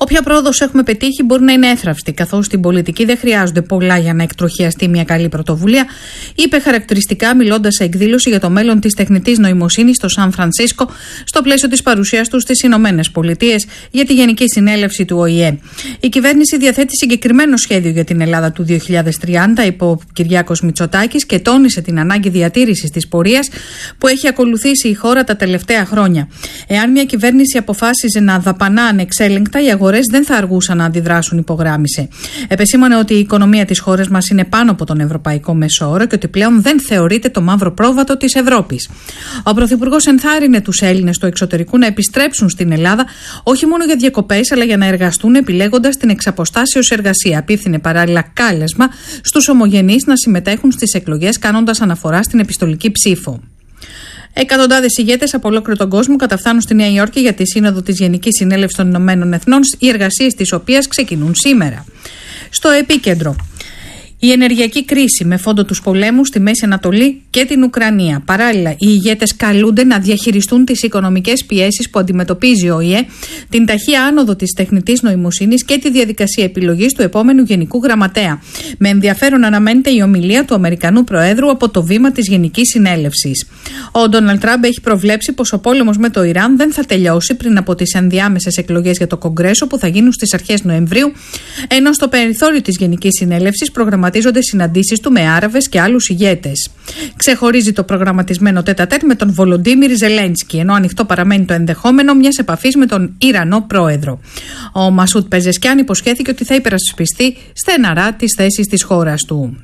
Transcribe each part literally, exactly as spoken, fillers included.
Όποια πρόοδος έχουμε πετύχει μπορεί να είναι έθραυστη, καθώς στην πολιτική δεν χρειάζονται πολλά για να εκτροχιαστεί μια καλή πρωτοβουλία, είπε χαρακτηριστικά μιλώντας σε εκδήλωση για το μέλλον της τεχνητής νοημοσύνης στο Σαν Φρανσίσκο, στο πλαίσιο της παρουσίας του στις Ηνωμένες Πολιτείες για τη Γενική Συνέλευση του Ο Η Ε. Η κυβέρνηση διαθέτει συγκεκριμένο σχέδιο για την Ελλάδα του δύο χιλιάδες τριάντα, είπε ο Κυριάκος Μητσοτάκης, και τόνισε την ανάγκη διατήρησης της πορείας που έχει ακολουθήσει η χώρα τα τελευταία χρόνια. Εάν μια κυβέρνηση αποφάσιζε να δαπανά ανεξέλεγκτα, οι αγορές δεν θα αργούσαν να αντιδράσουν, υπογράμμισε. Επεσήμανε ότι η οικονομία της χώρας μας είναι πάνω από τον ευρωπαϊκό μέσο όρο και ότι πλέον δεν θεωρείται το μαύρο πρόβατο της Ευρώπης. Ο Πρωθυπουργός ενθάρρυνε τους Έλληνες του εξωτερικού να επιστρέψουν στην Ελλάδα, όχι μόνο για διακοπές, αλλά για να εργαστούν, επιλέγοντας την εξαποστάσεως εργασία. Απίφθινε παράλληλα κάλεσμα στους ομογενείς να συμμετέχουν στις εκλογές, κάνοντας αναφορά στην επιστολική ψήφο. Εκατοντάδες ηγέτες από ολόκληρο τον κόσμο καταφθάνουν στη Νέα Υόρκη για τη Σύνοδο της Γενικής Συνέλευσης των Ηνωμένων Εθνών, οι εργασίες της οποίας ξεκινούν σήμερα. Στο επίκεντρο, η ενεργειακή κρίση με φόντο τους πολέμους στη Μέση Ανατολή και την Ουκρανία. Παράλληλα, οι ηγέτες καλούνται να διαχειριστούν τις οικονομικές πιέσεις που αντιμετωπίζει ο Ο Η Ε, την ταχεία άνοδο της τεχνητής νοημοσύνης και τη διαδικασία επιλογής του επόμενου Γενικού Γραμματέα. Με ενδιαφέρον αναμένεται η ομιλία του Αμερικανού Προέδρου από το βήμα της Γενικής Συνέλευσης. Ο Ντόναλντ Τραμπ έχει προβλέψει πως ο πόλεμος με το Ιράν δεν θα τελειώσει πριν από τις ενδιάμεσες εκλογές για το Κογκρέσο που θα γίνουν στις αρχές Νοεμβρίου, ενώ στο περιθώριο της Γενικής Συνέλευσης προγραμματίζονται συναντήσεις του με Άραβες και άλλους ηγέτες. Ξεχωρίζει το προγραμματισμένο τέτα-τέτ με τον Βολοντίμιρ Ζελένσκι, ενώ ανοιχτό παραμένει το ενδεχόμενο μιας επαφής με τον Ιρανό πρόεδρο. Ο Μασούτ Πεζεσκιάν υποσχέθηκε ότι θα υπερασπιστεί στεναρά τις θέσεις της χώρας του.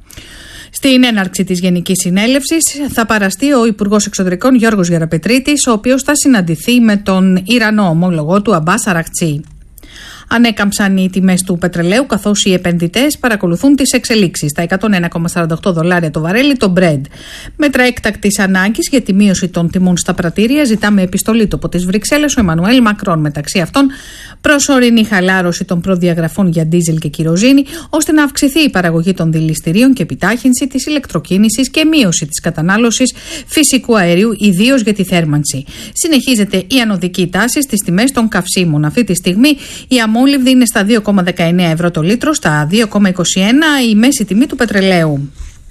Στην έναρξη της Γενικής Συνέλευσης θα παραστεί ο Υπουργός Εξωτερικών Γιώργος Γεραπετρίτης, ο οποίος θα συναντηθεί με τον Ιρανό ομόλογό του Αμπάς Αραχτσί. Ανέκαμψαν οι τιμές του πετρελαίου, καθώς οι επενδυτές παρακολουθούν τις εξελίξεις. Τα εκατόν ένα κόμμα σαράντα οκτώ δολάρια το βαρέλι το Brent. Μέτρα έκτακτης ανάγκης για τη μείωση των τιμών στα πρατήρια ζητά με επιστολή του από τις Βρυξέλλες ο Εμμανουέλ Μακρόν. Μεταξύ αυτών, προσωρινή χαλάρωση των προδιαγραφών για ντίζελ και κυροζίνη, ώστε να αυξηθεί η παραγωγή των δηληστηρίων και επιτάχυνση της ηλεκτροκίνησης και μείωση της κατανάλωσης φυσικού αερίου, ιδίως για τη θέρμανση. Συνεχίζεται η ανωδική τάση στις τιμές των καυσίμων. Αυτή τη στιγμή η αμόλυβδη είναι στα δύο κόμμα δεκαεννέα ευρώ το λίτρο, στα δύο κόμμα είκοσι ένα η μέση τιμή του πετρελαίου.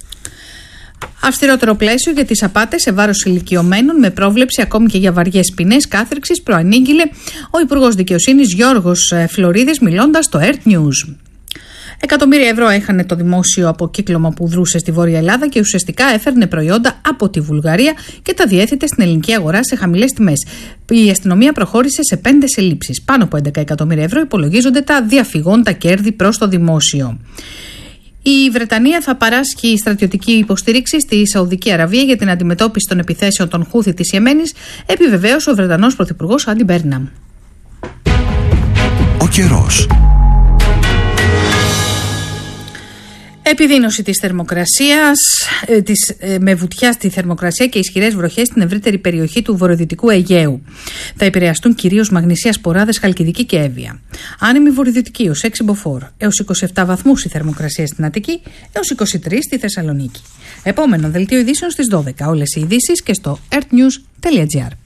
Αυστηρότερο πλαίσιο για τις απάτες σε βάρος ηλικιωμένων, με πρόβλεψη ακόμη και για βαριές ποινές κάθριξης, προανήγγειλε ο Υπουργός Δικαιοσύνης Γιώργος Φλωρίδης μιλώντας στο Earth News. Εκατομμύρια ευρώ έχανε το δημόσιο αποκύκλωμα που δρούσε στη Βόρεια Ελλάδα και ουσιαστικά έφερνε προϊόντα από τη Βουλγαρία και τα διέθετε στην ελληνική αγορά σε χαμηλές τιμές. Η αστυνομία προχώρησε σε πέντε συλλήψεις. Πάνω από έντεκα εκατομμύρια ευρώ υπολογίζονται τα διαφυγόντα κέρδη προς το δημόσιο. Η Βρετανία θα παράσχει στρατιωτική υποστήριξη στη Σαουδική Αραβία για την αντιμετώπιση των επιθέσεων των Χούθι της Ιεμένης, επιβεβαίωσε ο Βρετανός Πρωθυπουργός Άντι Μπέρναμ. Ο καιρός. Επιδείνωση της θερμοκρασίας, ε, της, ε, με βουτιά στη θερμοκρασία και ισχυρές βροχές στην ευρύτερη περιοχή του βορειοδυτικού Αιγαίου. Θα επηρεαστούν κυρίως Μαγνησίας, Ποράδες, Χαλκιδική και Εύβοια. Άνεμη βορειοδυτική ως έξι μποφόρ, έως είκοσι επτά βαθμούς η θερμοκρασία στην Αττική, έως είκοσι τρία στη Θεσσαλονίκη. Επόμενο δελτίο ειδήσεων στις δώδεκα. Όλες οι ειδήσεις και στο earthnews τελεία gr.